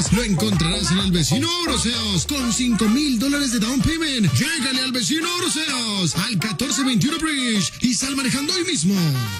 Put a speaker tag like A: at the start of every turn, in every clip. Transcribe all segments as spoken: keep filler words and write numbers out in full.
A: más lo encontrarás en el vecino Oroseos con cinco mil dólares de down payment. Llégale al vecino Oroseos al catorce veintiuno Bridge y sal manejando hoy mismo.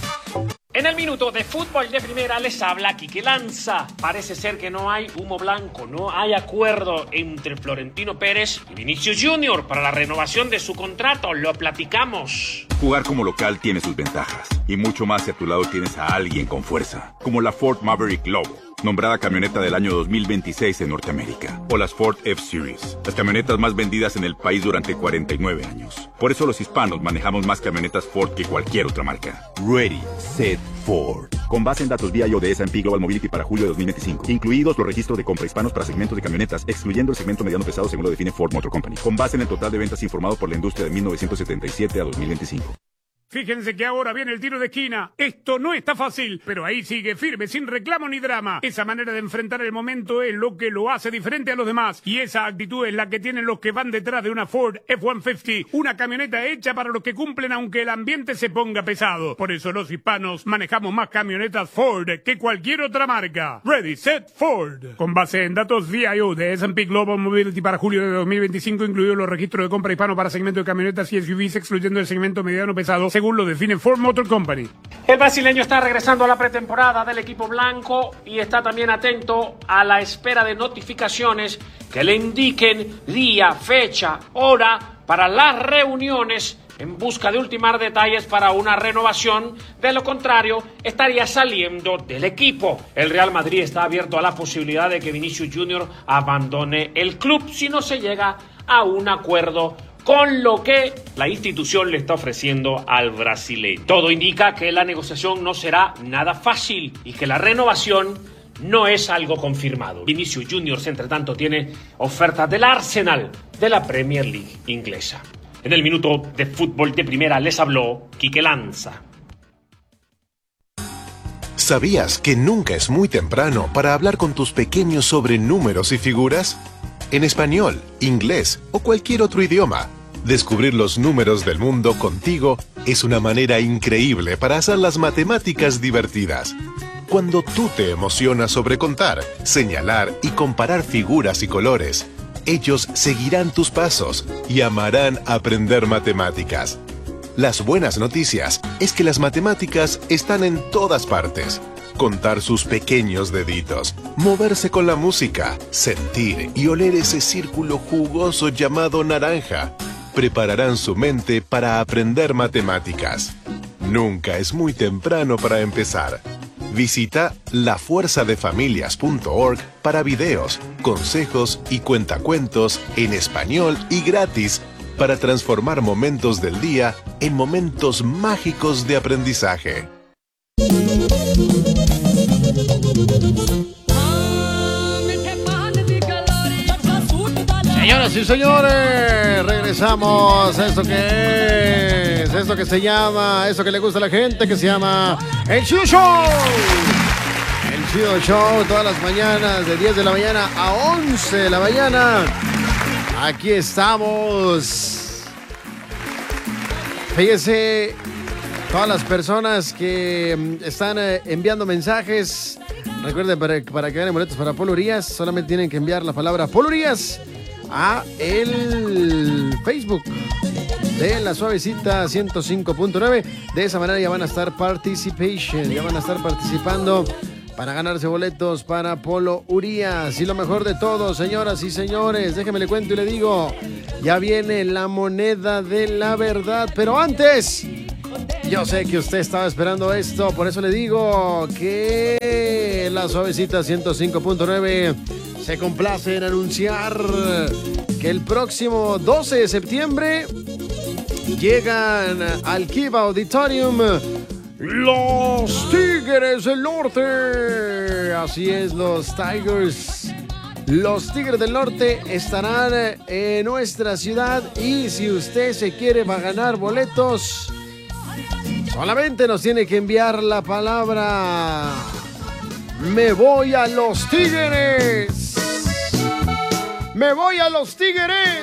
B: En el minuto de fútbol de primera les habla Quique Lanza. Parece ser que no hay humo blanco, no hay acuerdo entre Florentino Pérez y Vinicius Junior para la renovación de su contrato. Lo platicamos.
C: Jugar como local tiene sus ventajas y mucho más si a tu lado tienes a alguien con fuerza, como la Ford Maverick Lobo, nombrada camioneta del año dos mil veintiséis en Norteamérica, o las Ford F-Series, las camionetas más vendidas en el país durante cuarenta y nueve años. Por eso los hispanos manejamos más camionetas Ford que cualquier otra marca. Ready, set, Ford. Con base en datos V I O de S and P Global Mobility para julio de dos mil veinticinco, incluidos los registros de compra hispanos para segmentos de camionetas, excluyendo el segmento mediano pesado según lo define Ford Motor Company, con base en el total de ventas informado por la industria de mil novecientos setenta y siete a dos mil veinticinco.
D: Fíjense que ahora viene el tiro de esquina. Esto no está fácil, pero ahí sigue firme, sin reclamo ni drama. Esa manera de enfrentar el momento es lo que lo hace diferente a los demás. Y esa actitud es la que tienen los que van detrás de una Ford F ciento cincuenta, una camioneta hecha para los que cumplen aunque el ambiente se ponga pesado. Por eso los hispanos manejamos más camionetas Ford que cualquier otra marca. Ready, set, Ford. Con base en datos V I O de S and P Global Mobility para julio de dos mil veinticinco, incluidos los registros de compra hispano para segmento de camionetas y S U Vs, excluyendo el segmento mediano pesado, según lo define Ford Motor Company.
B: El brasileño está regresando a la pretemporada del equipo blanco y está también atento a la espera de notificaciones que le indiquen día, fecha, hora para las reuniones en busca de ultimar detalles para una renovación. De lo contrario, estaría saliendo del equipo. El Real Madrid está abierto a la posibilidad de que Vinicius Junior abandone el club si no se llega a un acuerdo con lo que la institución le está ofreciendo al brasileño. Todo indica que la negociación no será nada fácil y que la renovación no es algo confirmado. Vinicius Junior, entre tanto, tiene ofertas del Arsenal de la Premier League inglesa. En el minuto de fútbol de primera les habló Quique Lanza.
E: ¿Sabías que nunca es muy temprano para hablar con tus pequeños sobre números y figuras? En español, inglés o cualquier otro idioma, descubrir los números del mundo contigo es una manera increíble para hacer las matemáticas divertidas. Cuando tú te emocionas sobre contar, señalar y comparar figuras y colores, ellos seguirán tus pasos y amarán aprender matemáticas. Las buenas noticias es que las matemáticas están en todas partes. Contar sus pequeños deditos, moverse con la música, sentir y oler ese círculo jugoso llamado naranja, prepararán su mente para aprender matemáticas. Nunca es muy temprano para empezar. Visita la fuerza de familias punto org para videos, consejos y cuentacuentos en español y gratis para transformar momentos del día en momentos mágicos de aprendizaje.
F: Señoras y señores, regresamos a esto que es, esto que se llama, esto que le gusta a la gente, que se llama El Chido Show. El Chido Show, todas las mañanas, de diez de la mañana a once de la mañana. Aquí estamos. Fíjese, todas las personas que están enviando mensajes, recuerden, para, para que ganen boletos para Polo Urias, solamente tienen que enviar la palabra Polo Urias a el Facebook de La Suavecita ciento cinco punto nueve. De esa manera ya van a estar participation, ya van a estar participando para ganarse boletos para Polo Urias. Y lo mejor de todo, señoras y señores, déjenme le cuento y le digo, ya viene la moneda de la verdad. Pero antes, yo sé que usted estaba esperando esto, por eso le digo que La Suavecita ciento cinco punto nueve se complace en anunciar que el próximo doce de septiembre llegan al Kiva Auditorium los Tigres del Norte. Así es, los Tigers. Los Tigres del Norte estarán en nuestra ciudad y si usted se quiere va a ganar boletos, solamente nos tiene que enviar la palabra "Me voy a los Tigres". Me voy a los Tigres.